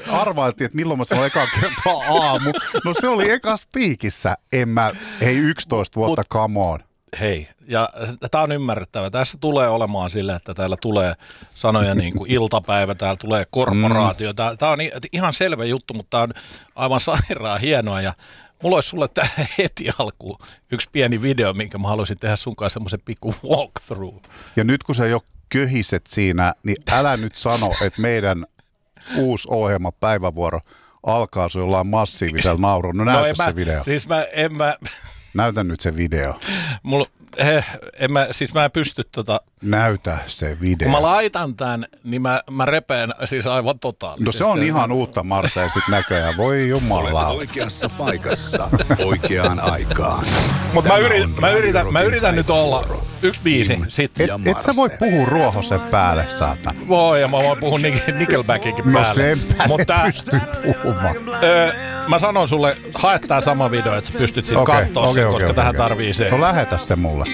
arvailtiin, että milloin mä sanoin ekaa kertaa aamu. No se oli ekas piikissä. Hei 11 vuotta, come on. Hei, ja tämä on ymmärrettävä. Tässä tulee olemaan sille, että täällä tulee sanoja niin kuin iltapäivä, täällä tulee korporaatio. Tämä on ihan selvä juttu, mutta tämä on aivan sairaan hienoa. Ja mulla olisi sulle tähän heti alkuun yksi pieni video, minkä mä haluaisin tehdä sun kanssa semmoisen pikku walkthrough. Ja nyt kun sä jo köhiset siinä, niin älä nyt sano, että meidän uusi ohjelma Päivävuoro alkaa sun jollain massiivisella naurulla. No näytä se video. Siis Näytä nyt se video. Mä en pysty Näytä se video. Kun mä laitan tän, niin mä repeen siis aivan totaalisesti. No se on ihan uutta Marseille sit näköjään. Voi jumala. Olet oikeassa paikassa, oikeaan aikaan. Mutta mä yritän nyt olla yksi biisi. Et sä voi puhua Ruohosen päälle, saatan. Voi, ja mä voin puhua Nickelbackinkin päälle. No senpä ne pystyy puhumaan. Mä sanon sulle, hae tää sama video, että sä pystyt sit kattoo sen, koska tähän tarvii se. No lähetä se mulle.